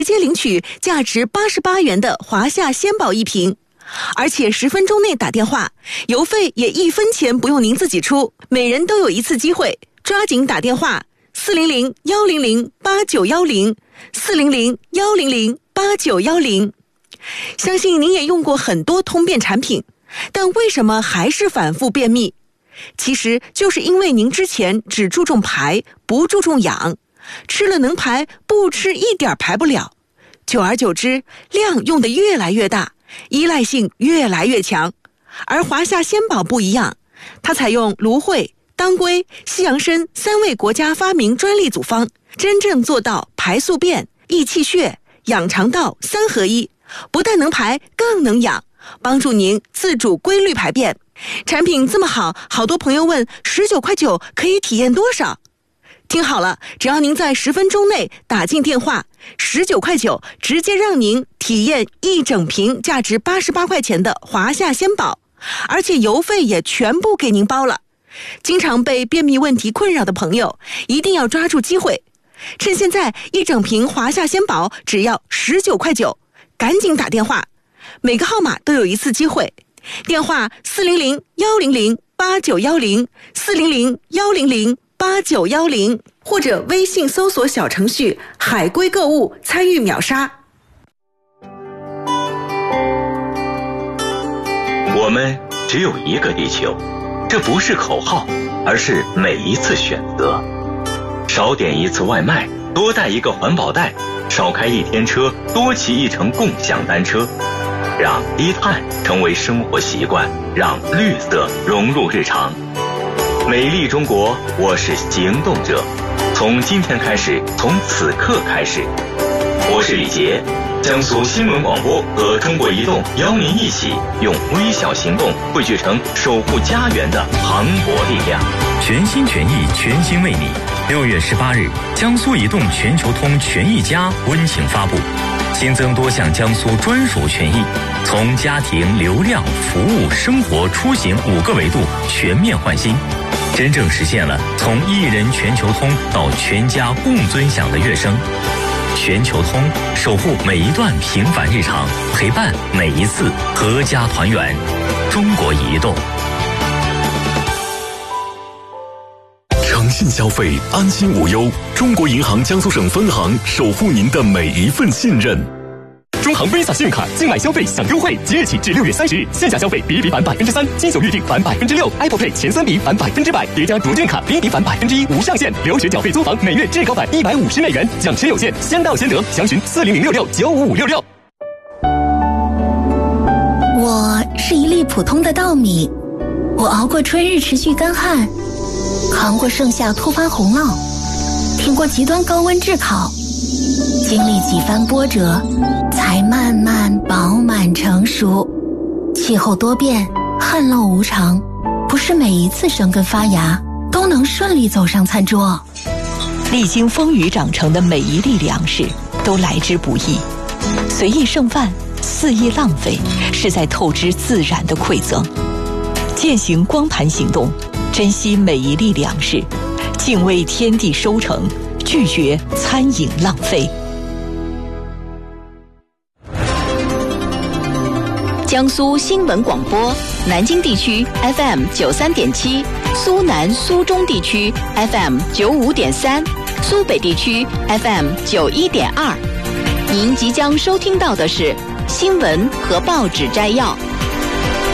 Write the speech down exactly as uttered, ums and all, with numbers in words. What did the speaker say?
直接领取价值八十八元的华夏鲜宝一瓶，而且十分钟内打电话，邮费也一分钱不用您自己出，每人都有一次机会，抓紧打电话四零零幺零零八九幺零四零零幺零零八九幺零。相信您也用过很多通便产品，但为什么还是反复便秘？其实就是因为您之前只注重排，不注重养，吃了能排，不吃一点排不了，久而久之，量用得越来越大，依赖性越来越强。而华夏鲜宝不一样，它采用芦荟、当归、西洋参三味国家发明专利组方，真正做到排宿便、益气血、养肠道三合一，不但能排，更能养，帮助您自主规律排便。产品这么好，好多朋友问十九块九可以体验多少？听好了，只要您在十分钟内打进电话，十九块九直接让您体验一整瓶价值八十八块钱的华夏鲜宝，而且邮费也全部给您包了。经常被便秘问题困扰的朋友，一定要抓住机会，趁现在一整瓶华夏鲜宝只要十九块九，赶紧打电话，每个号码都有一次机会。电话四零零幺零零八九幺零四零零幺零零八九幺零，或者微信搜索小程序海龟购物参与秒杀。 我们只有一个地球，这不是口号，而是每一次选择。少点一次外卖，多带一个环保袋，少开一天车，多骑一程共享单车，让低碳成为生活习惯，让绿色融入日常。美丽中国，我是行动者，从今天开始，从此刻开始。我是李杰，江苏新闻广播和中国移动邀您一起用微小行动汇聚成守护家园的磅礴力量。 全心全意，全心为你。六月十八日，江苏移动全球通权益家温情发布，新增多项江苏专属权益，从家庭、流量、服务、生活、出行五个维度全面换新，真正实现了从一人全球通到全家共尊享的跃升。全球通，守护每一段平凡日常，陪伴每一次阖家团圆。中国移动。 诚信消费，安心无忧。中国银行江苏省分行守护您的每一份信任。 中行 Visa 信用卡境外消费享优惠，即日起至六月三十日，线下消费比一比返百分之三，金手预订返百分之六 ，Apple Pay 前三笔返百分之百，叠加逐券卡比一比返百分之一，无上限。留学缴费租房每月至高返一百五十美元，奖池有限，先到先得。详询四零零六六九五五六六。 我是一粒普通的稻米，我熬过春日持续干旱，扛过盛夏突发洪涝，挺过极端高温炙烤，经历几番波折，才慢慢饱满成熟。气候多变，旱涝无常，不是每一次生根发芽都能顺利走上餐桌。 历经风雨长成的每一粒粮食都来之不易，随意剩饭，肆意浪费，是在透支自然的馈赠。践行光盘行动，珍惜每一粒粮食，敬畏天地收成，拒绝餐饮浪费。江苏新闻广播，南京地区 F M 九三点七，苏南苏中地区 F M 九五点三，苏北地区 F M 九一点二。您即将收听到的是新闻和报纸摘要。